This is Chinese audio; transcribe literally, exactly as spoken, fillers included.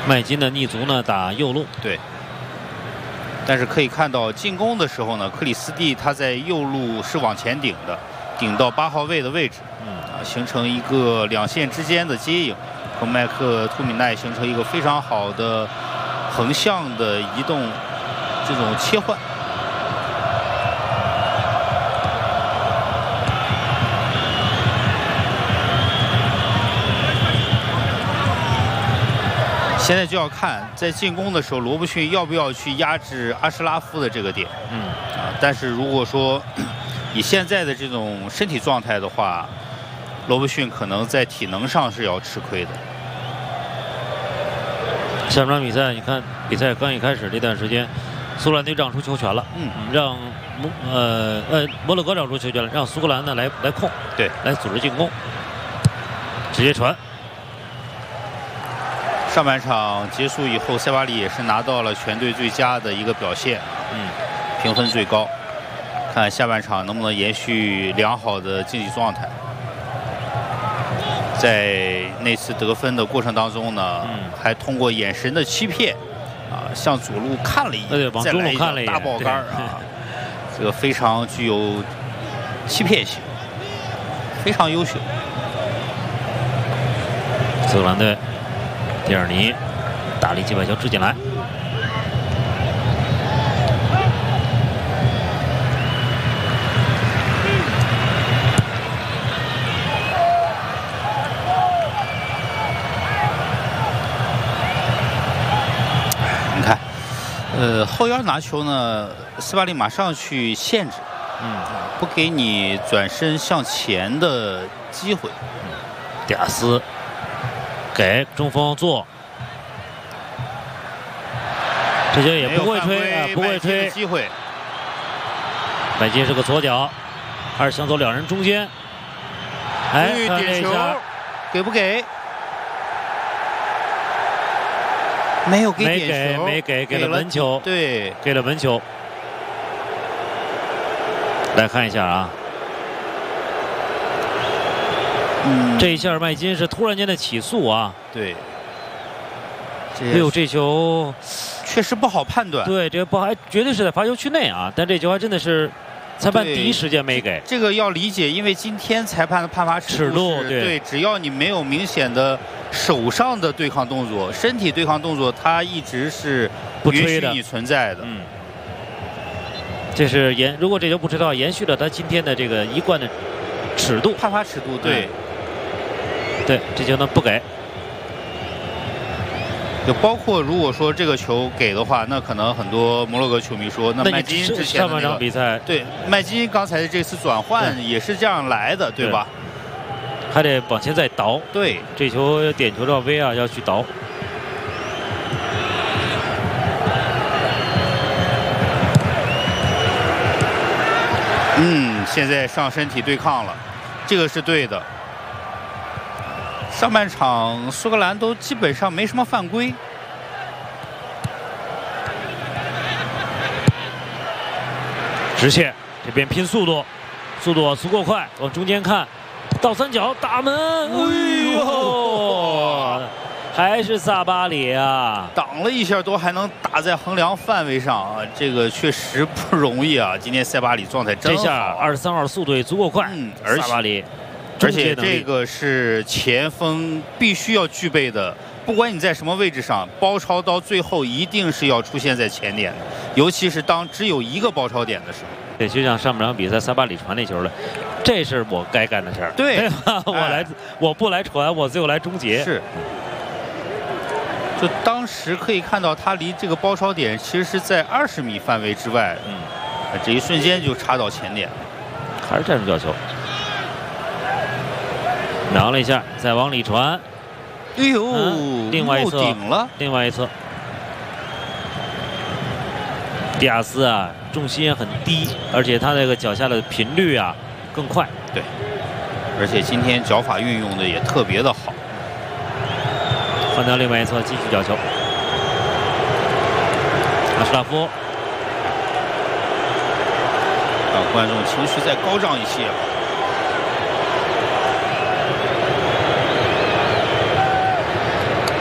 麦金的逆足呢打右路， 对。但是可以看到进攻的时候呢，克里斯蒂他在右路是往前顶的，顶到八号位的位置，嗯啊，形成一个两线之间的接应，和麦克图米奈形成一个非常好的横向的移动，这种切换。 现在就要看在进攻的时候，罗伯逊要不要去压制阿什拉夫的这个点。嗯啊，但是如果说以现在的这种身体状态的话，罗伯逊可能在体能上是要吃亏的。 下半场比赛，你看比赛刚一开始这段时间，苏兰队让出球权了，嗯，让摩呃呃摩洛哥让出球权了，让苏格兰呢来来控， 对， 来组织进攻，直接传。 上半场结束以后，塞巴里也是拿到了全队最佳的一个表现，嗯，评分最高。看下半场能不能延续良好的竞技状态。在那次得分的过程当中呢，嗯、还通过眼神的欺骗，啊，向左路看了一眼， 往中路看了一眼， 大爆杆啊，这个非常具有欺骗性，非常优秀。 苏格兰队。 蒂尔尼大力击把球掷进来， 你看，呃，后腰拿球呢，斯巴利马上去限制，嗯，不给你转身向前的机会。 嗯、迪亚斯。 给中锋做，这球也不会吹啊，不会吹。 机会， 麦金是个左脚，二想走两人中间，哎，看这一下， 给不给？没有给点球，没给，没给，给了门球， 对， 给了门球。来看一下啊。 嗯，这一下麦金是突然间的起速啊！ 对， 哎呦，这球确实不好判断。 对，这个不还绝对是在罚球区内啊，但这球还真的是裁判第一时间没给。 这个要理解，因为今天裁判的判罚尺度是，对，只要你没有明显的手上的对抗动作、身体对抗动作，它一直是不允许你存在的。 嗯，这是延，如果这球不吹的话，延续了他今天的这个一贯的尺度， 判罚尺度，对。嗯对，这球呢不给， 就包括如果说这个球给的话，那可能很多摩洛哥球迷说，那麦金之前的、那个、 上半场比赛， 对麦金刚才的这次转换也是这样来的，对吧？ 还得往前再倒。 对， 这球点球赵薇啊要去倒。 嗯，现在上身体对抗了，这个是对的。 上半场苏格兰都基本上没什么犯规， 直线这边拼速度，速度足够快，往中间看，倒三角打门，哎呦，还是萨巴里啊， 挡了一下都还能打在横梁范围上啊，这个确实不容易啊。今天塞巴里状态真好， 这下二十三号速度也足够快，嗯， 而萨巴里。 而且这个是前锋必须要具备的，不管你在什么位置上，包抄到最后一定是要出现在前点的，尤其是当只有一个包抄点的时候。 对，就像上半场比赛萨巴里传那球了，这是我该干的事儿。 对， 我来，哎、我不来传，我最后来终结。 是。就当时可以看到他离这个包抄点其实是在二十米范围之外，嗯，这一瞬间就插到前点了， 还是战术角球。 瞄了一下，再往里传， 哎呦， 嗯、另外一侧顶了， 另外一侧，迪亚斯啊，重心也很低，而且他那个脚下的频率啊更快。 对，而且今天脚法运用的也特别的好。 换到另外一侧，继续角球，阿什拉夫， 让观众情绪再高涨一些。